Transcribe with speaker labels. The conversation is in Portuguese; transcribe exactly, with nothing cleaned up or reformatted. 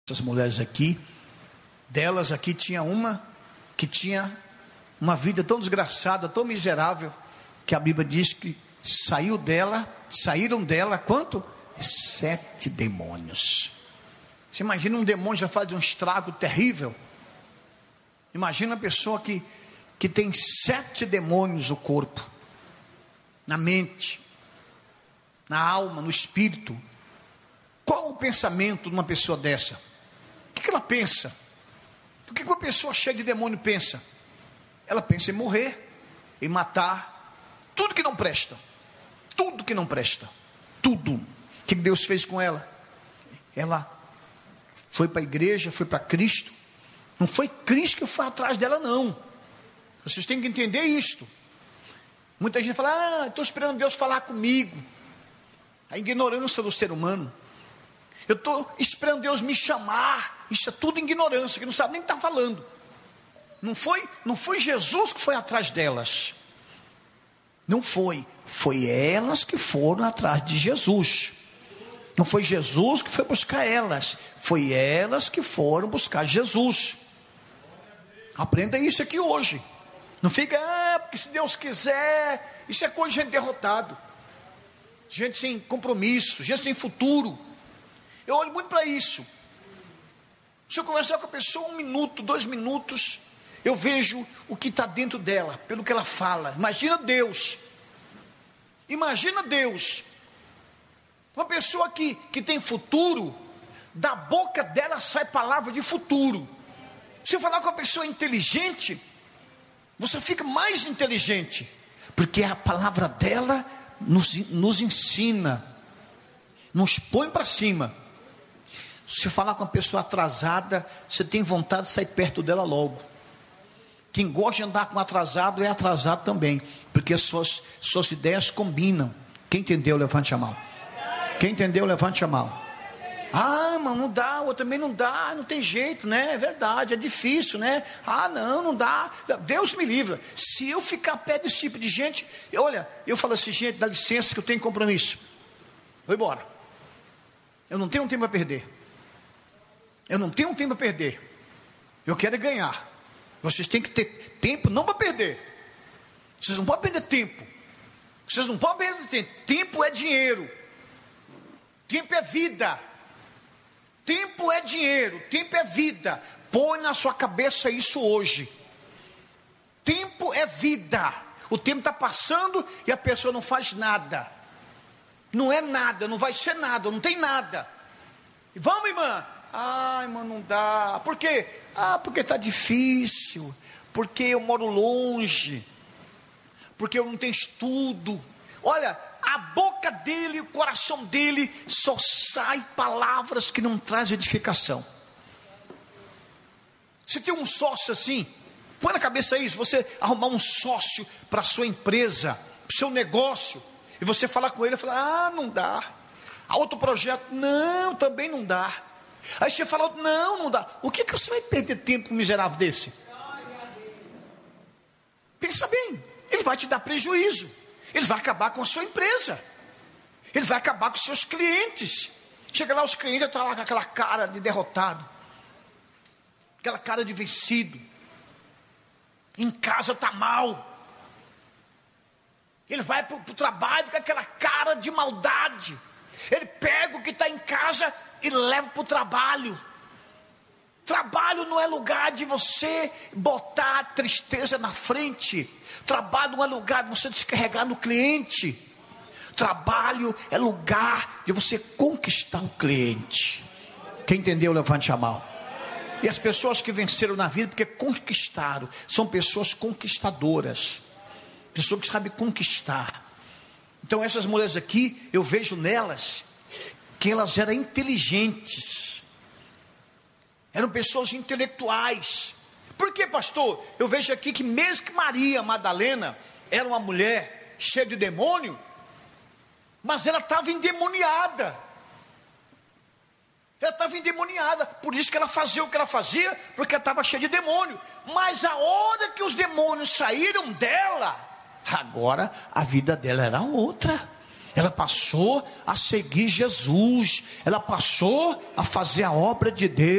Speaker 1: essas mulheres aqui, delas aqui tinha uma que tinha uma vida tão desgraçada, tão miserável, que a Bíblia diz que saiu dela, saíram dela, quanto? Sete demônios. Você imagina um demônio já faz um estrago terrível? Imagina a pessoa que, que tem sete demônios no corpo, na mente, na alma, no espírito. Qual o pensamento de uma pessoa dessa? O que, que ela pensa? O que, que uma pessoa cheia de demônio pensa? Ela pensa em morrer, em matar, tudo que não presta, tudo que não presta, tudo. O que Deus fez com ela? Ela foi para a igreja, foi para Cristo. Não foi Cristo que foi atrás dela, não. Vocês têm que entender isto. Muita gente fala: ah, estou esperando Deus falar comigo. A ignorância do ser humano. Eu estou esperando Deus me chamar. Isso é tudo ignorância, que não sabe nem o que está falando. Não foi, não foi Jesus que foi atrás delas. Não foi. Foi elas que foram atrás de Jesus. Não foi Jesus que foi buscar elas. Foi elas que foram buscar Jesus. Aprenda isso aqui hoje. Não fica, ah, porque se Deus quiser. Isso é coisa de gente derrotado, gente sem compromisso, gente sem futuro. Eu olho muito para isso. Se eu conversar com a pessoa um minuto, dois minutos, eu vejo o que está dentro dela, pelo que ela fala. Imagina Deus. Imagina Deus. Uma pessoa que, que tem futuro, da boca dela sai palavra de futuro. Se eu falar com uma pessoa inteligente, você fica mais inteligente, porque a palavra dela nos, nos ensina, nos põe para cima. Se eu falar com uma pessoa atrasada, você tem vontade de sair perto dela logo. Quem gosta de andar com atrasado é atrasado também, porque suas, suas ideias combinam. Quem entendeu, levante a mão. Quem entendeu, levante a mão. Ah, mas não dá, ou também não dá, não tem jeito, né? É verdade, é difícil, né? Ah, não, não dá. Deus me livra. Se eu ficar perto desse tipo de gente, eu, olha, eu falo assim: gente, dá licença que eu tenho compromisso. Vou embora. Eu não tenho tempo a perder. Eu não tenho tempo a perder. Eu quero ganhar. Vocês têm que ter tempo não para perder. Vocês não podem perder tempo. Vocês não podem perder tempo. Tempo é dinheiro. Tempo é vida. Tempo é dinheiro, tempo é vida. Põe na sua cabeça isso hoje. Tempo é vida. O tempo está passando e a pessoa não faz nada. Não é nada, não vai ser nada, não tem nada. Vamos, irmã? Ai, irmã, não dá. Por quê? Ah, porque está difícil. Porque eu moro longe. Porque eu não tenho estudo. Olha, a boca dele, o coração dele, só sai palavras que não trazem edificação. Se tem um sócio assim, põe na cabeça isso. Você arrumar um sócio para a sua empresa, para o seu negócio, e você falar com ele, falar: ah, não dá. A outro projeto, não, também não dá. Aí você fala: não, não dá. O que, que você vai perder tempo com um miserável desse? Pensa bem, ele vai te dar prejuízo. Ele vai acabar com a sua empresa. Ele vai acabar com os seus clientes. Chega lá, os clientes estão lá com aquela cara de derrotado, aquela cara de vencido. Em casa está mal. Ele vai para o trabalho com aquela cara de maldade. Ele pega o que está em casa e leva para o trabalho. Trabalho não é lugar de você botar a tristeza na frente. Trabalho não é lugar de você descarregar no cliente. Trabalho é lugar de você conquistar o cliente. Quem entendeu, levante a mão. E as pessoas que venceram na vida porque conquistaram, são pessoas conquistadoras, pessoas que sabem conquistar. Então essas mulheres aqui, eu vejo nelas que elas eram inteligentes, eram pessoas intelectuais. Por que, pastor? Eu vejo aqui que mesmo que Maria Madalena era uma mulher cheia de demônio, mas ela estava endemoniada. Ela estava endemoniada, por isso que ela fazia o que ela fazia, porque ela estava cheia de demônio. Mas a hora que os demônios saíram dela, agora a vida dela era outra. Ela passou a seguir Jesus, ela passou a fazer a obra de Deus.